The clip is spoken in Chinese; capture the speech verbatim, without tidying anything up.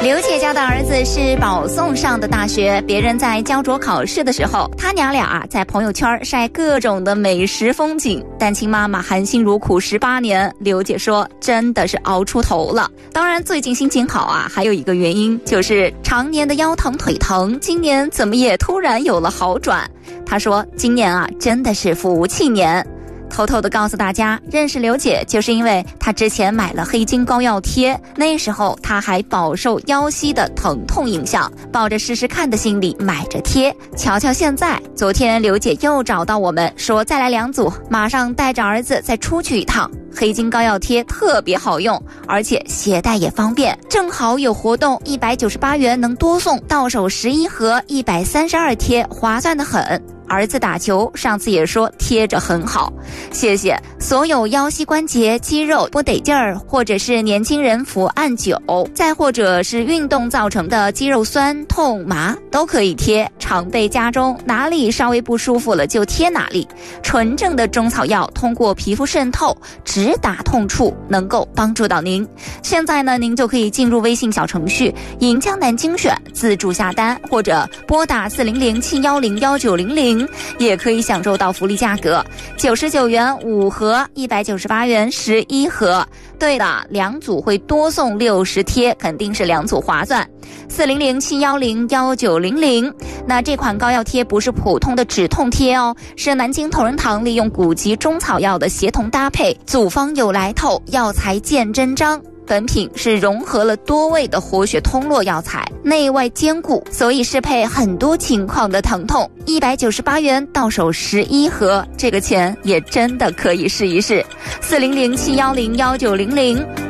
刘姐教的儿子是保送上的大学，别人在焦灼考试的时候，他娘俩啊在朋友圈晒各种的美食风景。单亲妈妈含辛茹苦十八年，刘姐说真的是熬出头了。当然最近心情好啊，还有一个原因就是常年的腰疼腿疼，今年怎么也突然有了好转。她说今年啊真的是福气年。偷偷的告诉大家，认识刘姐就是因为她之前买了黑金膏药贴，那时候她还饱受腰膝的疼痛影响，抱着试试看的心理买着贴。瞧瞧现在，昨天刘姐又找到我们说再来两组，马上带着儿子再出去一趟。黑金膏药贴特别好用，而且携带也方便，正好有活动，一百九十八元能多送，到手十一盒，一百三十二贴，划算得很。儿子打球上次也说贴着很好，谢谢所有腰膝关节肌肉不得劲儿，或者是年轻人服按灸，再或者是运动造成的肌肉酸痛麻都可以贴。常备家中，哪里稍微不舒服了就贴哪里。纯正的中草药通过皮肤渗透直达痛处，能够帮助到您。现在呢，您就可以进入微信小程序银江南精选自助下单，或者拨打四零零七幺零幺九零零，也可以享受到福利价格，九十九元五盒，一百九十八元十一盒。对了，两组会多送六十贴，肯定是两组划算。四零零七幺零幺九零零。那这款膏药贴不是普通的止痛贴哦，是南京同仁堂利用古籍中草药的协同搭配，组方有来头，药材见真章。本品是融合了多味的活血通络药材，内外兼顾，所以适配很多情况的疼痛。一百九十八元到手十一盒，这个钱也真的可以试一试。四零零七幺零幺九零零。